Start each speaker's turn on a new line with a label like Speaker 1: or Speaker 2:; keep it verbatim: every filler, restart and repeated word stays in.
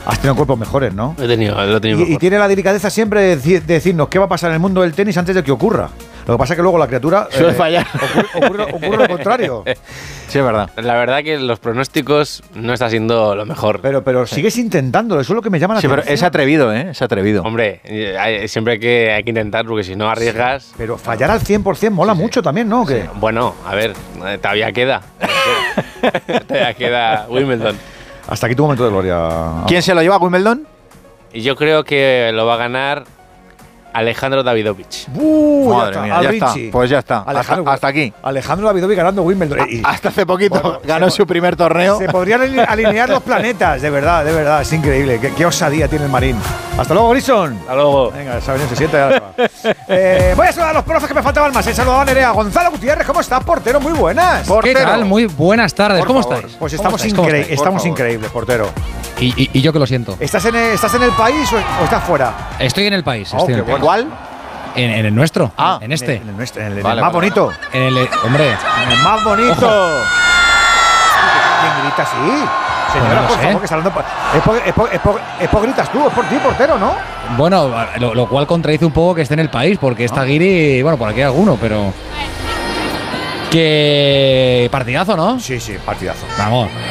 Speaker 1: Has tenido cuerpos mejores, ¿no?
Speaker 2: He tenido, lo he tenido
Speaker 1: y,
Speaker 2: mejor.
Speaker 1: y tiene la delicadeza siempre de, deci- de decirnos qué va a pasar en el mundo del tenis antes de que ocurra. Lo que pasa es que luego la criatura
Speaker 3: Suele fallar.
Speaker 1: Ocurre, ocurre, ocurre lo contrario.
Speaker 3: Sí, es verdad.
Speaker 2: La verdad que los pronósticos no está siendo lo mejor.
Speaker 1: Pero, pero sigues intentándolo, eso es lo que me llama la
Speaker 3: Sí, pero
Speaker 1: atención.
Speaker 3: es atrevido, ¿eh? Es atrevido.
Speaker 2: Hombre, eh, hay- siempre hay que, hay que intentar, porque si no arriesgas...
Speaker 1: Pero fallar al cien por cien mola mucho también, ¿no? ¿Qué?
Speaker 2: Bueno, a ver, eh, todavía queda. Todavía queda Wimbledon.
Speaker 1: Hasta aquí tu momento de gloria.
Speaker 3: ¿Quién se lo lleva a Wimbledon?
Speaker 2: Y yo creo que lo va a ganar Alejandro Davidovich.
Speaker 1: Uh,
Speaker 3: Madre
Speaker 1: ya está,
Speaker 3: mía,
Speaker 1: al
Speaker 3: ya está.
Speaker 1: Ricci.
Speaker 3: Pues ya está.
Speaker 1: Alejandro-
Speaker 3: Hasta, hasta aquí.
Speaker 1: Alejandro Davidovich ganando Wimbledon. Y-
Speaker 3: Hasta hace poquito
Speaker 1: Bueno,
Speaker 3: ganó
Speaker 1: se-
Speaker 3: su primer torneo.
Speaker 1: Se podrían aline- alinear los planetas, de verdad, de verdad. Es increíble. Qué, qué osadía tiene el Marín. Hasta luego, Grison.
Speaker 2: Hasta luego.
Speaker 1: Venga, Saben, se siente. Ya se va. eh, voy a saludar a los profes que me faltaban más. He saludado a Nerea. Gonzalo Gutiérrez, ¿cómo estás? Portero, muy buenas.
Speaker 4: ¿Qué
Speaker 3: Portero.
Speaker 4: tal? Muy buenas tardes.
Speaker 1: Por
Speaker 4: ¿Cómo
Speaker 1: favor.
Speaker 4: estáis?
Speaker 1: Pues
Speaker 4: ¿Cómo
Speaker 1: estamos,
Speaker 4: estáis? ¿Cómo
Speaker 1: incre-
Speaker 4: estáis?
Speaker 1: estamos
Speaker 3: Por favor.
Speaker 1: increíbles, portero.
Speaker 4: Y, y- y yo que lo siento.
Speaker 1: ¿Estás en el, ¿Estás en el país o, o estás fuera?
Speaker 4: Estoy en el país.
Speaker 1: Oh,
Speaker 4: Estoy
Speaker 1: qué
Speaker 4: en, el país.
Speaker 3: ¿Cuál?
Speaker 4: En, en el nuestro.
Speaker 3: Ah,
Speaker 4: en este.
Speaker 1: En el, nuestro- en el- en
Speaker 3: Vale,
Speaker 1: el más
Speaker 3: vale,
Speaker 1: bonito.
Speaker 4: En el. Hombre.
Speaker 1: En el más bonito. ¿Quién grita así? Señora,
Speaker 4: no lo
Speaker 1: por
Speaker 4: sé.
Speaker 1: favor, que está hablando. por- Es por, es, por, es, por, es por gritas tú, es por ti, portero, ¿no?
Speaker 4: Bueno, lo, lo cual contradice un poco que esté en el país, porque esta guiri. Bueno, por aquí hay alguno, pero. Que. Partidazo, ¿no?
Speaker 1: Sí, sí, partidazo.
Speaker 4: Vamos.